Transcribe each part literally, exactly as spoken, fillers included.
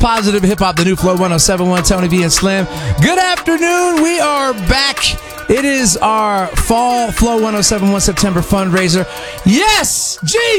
Positive Hip Hop, the new Flow one oh seven point one, Tony V and Slim. Good afternoon. We are back. It is our fall Flow one oh seven point one September fundraiser. Yes,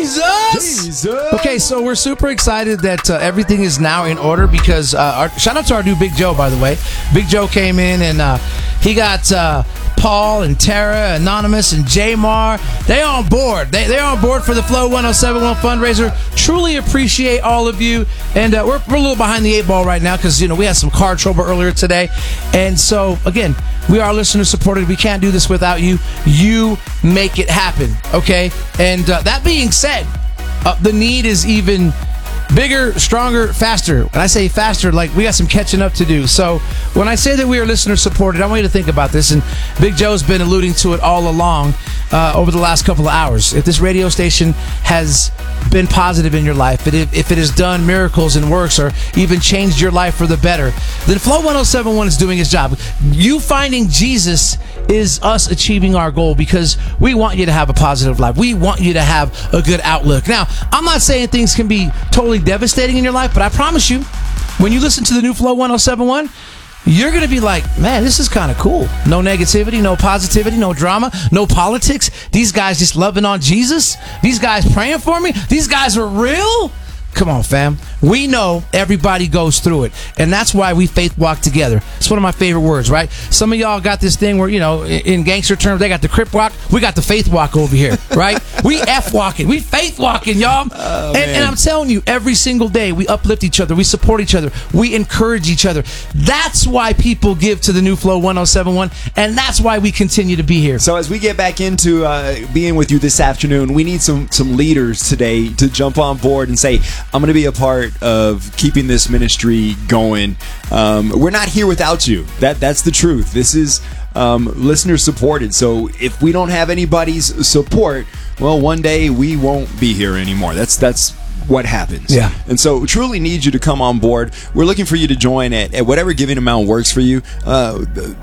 Jesus! Jesus! Okay, so we're super excited that uh, everything is now in order because, uh, our, shout out to our new Big Joe, by the way. Big Joe came in and uh, he got uh, Paul and Tara, Anonymous, and J-Mar. They on board. They, they're on board for the Flow one oh seven point one fundraiser. Truly appreciate all of you. And uh, we're, we're a little behind the eight ball right now because, you know, we had some car trouble earlier today. And so, again, we are listener supported. We can't do this without you. You make it happen, okay? And uh, that being said, uh, the need is even bigger, stronger, faster. When I say faster, like we got some catching up to do. So when I say that we are listener supported, I want you to think about this. And Big Joe's been alluding to it all along uh, over the last couple of hours. If this radio station has been positive in your life, if it has done miracles and works or even changed your life for the better, then Flow one oh seven point one is doing its job. You finding Jesus is us achieving our goal because we want you to have a positive life. We want you to have a good outlook. Now, I'm not saying things can be totally devastating in your life, but I promise you, when you listen to the new Flow one oh seven point one, you're going to be like, man, this is kind of cool. No negativity, no positivity, no drama, no politics. These guys just loving on Jesus. These guys praying for me. These guys are real. Come on, fam. We know everybody goes through it, and that's why we faith walk together. It's one of my favorite words, right? Some of y'all got this thing where, you know, in gangster terms, they got the crip walk. We got the faith walk over here, right? We F walking. We faith walking, y'all. Oh, and, and I'm telling you, every single day, we uplift each other. We support each other. We encourage each other. That's why people give to the new Flow one oh seven point one, and that's why we continue to be here. So as we get back into uh, being with you this afternoon, we need some, some leaders today to jump on board and say, I'm going to be a part of keeping this ministry going. Um, we're not here without you. That That's the truth. This is um, listener supported. So if we don't have anybody's support, well, one day we won't be here anymore. That's that's what happens. Yeah. And so we truly need you to come on board. We're looking for you to join at, at whatever giving amount works for you. Uh,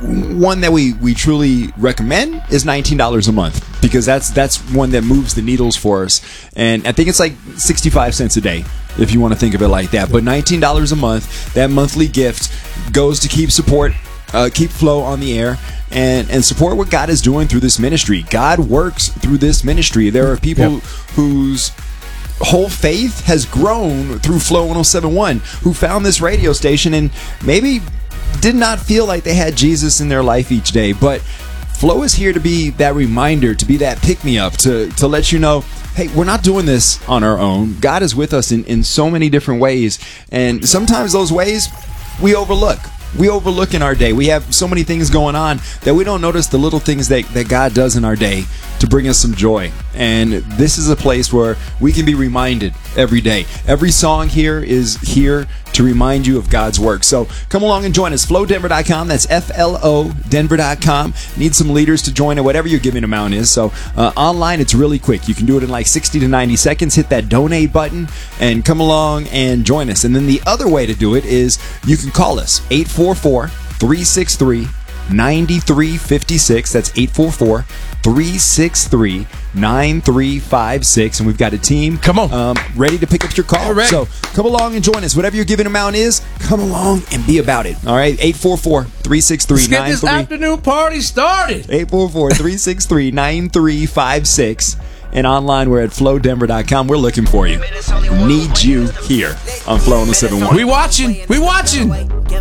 one that we, we truly recommend is nineteen dollars a month because that's that's one that moves the needles for us. And I think it's like sixty-five cents a day if you want to think of it like that. But nineteen dollars a month, that monthly gift goes to keep support, uh, keep Flow on the air. And, and support what God is doing through this ministry. God works through this ministry. There are people yep. whose whole faith has grown through Flow one oh seven point one, who found this radio station and maybe did not feel like they had Jesus in their life each day. But Flow is here to be that reminder, to be that pick-me-up, to, to let you know, hey, we're not doing this on our own. God is with us in, in so many different ways. And sometimes those ways we overlook. We overlook in our day. We have so many things going on that we don't notice the little things that, that God does in our day to bring us some joy. And this is a place where we can be reminded every day. Every song here is here to remind you of God's work. So come along and join us. flow denver dot com. That's F L O Denver dot com. Need some leaders to join at whatever your giving amount is. So uh, online, it's really quick. You can do it in like sixty to ninety seconds. Hit that donate button and come along and join us. And then the other way to do it is you can call us. eight four four, three six three, nine three five six. That's eight four four, three six three, nine three five six. And we've got a team come on um, ready to pick up your call. So come along and join us. Whatever your giving amount is, come along and be about it. All right, eight four four, three six three, nine three. Let's get this afternoon party started. eight four four, three six three, nine three five six. And online, we're at flow denver dot com. We're looking for you. Need you here on Flow one oh seven point one. We watching. We watching.